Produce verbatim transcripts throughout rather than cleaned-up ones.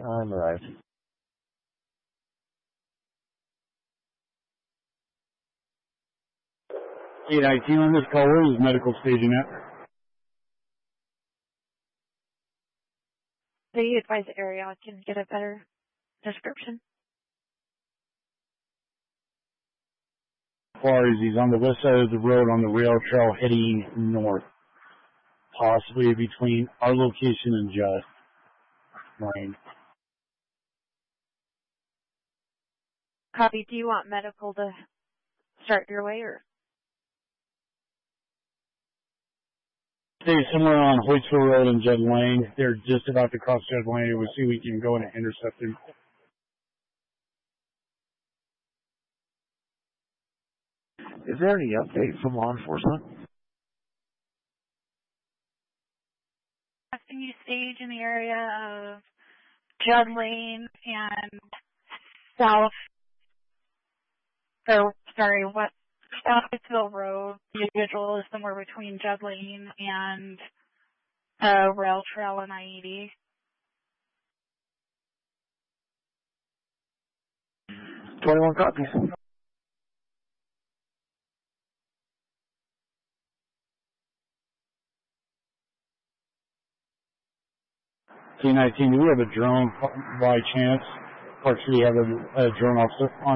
I'm arrived. eight nineteen on this call, where is medical staging at? The advised area, I can get a better description. As far as he's on the west side of the road on the rail trail heading north. Possibly between our location and Just Lane. Copy. Do you want medical to start your way, or? Stay somewhere on Hoytsville Road and Judd Lane. They're just about to cross Judd Lane, and we'll see if we can go and intercept them. Is there any update from law enforcement? Asking you to stage in the area of Judd Lane and South, or sorry, what, South Hoytsville Road. The individual is somewhere between Judd Lane and uh, Rail Trail and I eighty. twenty-one copies. T nineteen, do we have a drone by chance? Or should we have a, a drone officer on?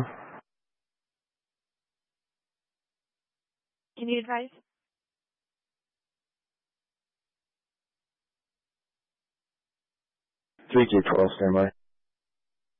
Can you advise? three K twelve, standby.